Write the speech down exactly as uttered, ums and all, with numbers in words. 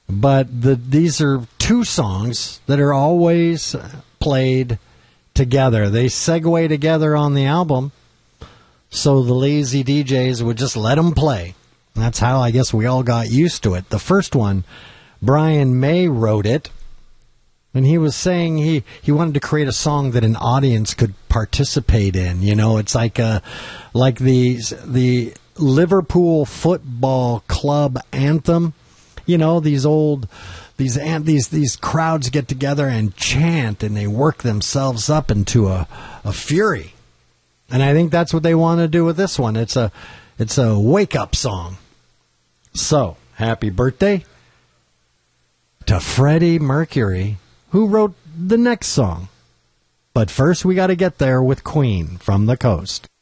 But the, these are two songs that are always played together. They segue together on the album, so the lazy D Js would just let them play. That's how I guess we all got used to it. The first one, Brian May wrote it, and he was saying he, he wanted to create a song that an audience could participate in. You know, it's like a, like the the Liverpool Football Club anthem. You know, these old, these these these crowds get together and chant, and they work themselves up into a, a fury. And I think that's what they want to do with this one. It's a it's a wake up song. So, happy birthday to Freddie Mercury, who wrote the next song. But first, we got to get there with Queen from the Coast.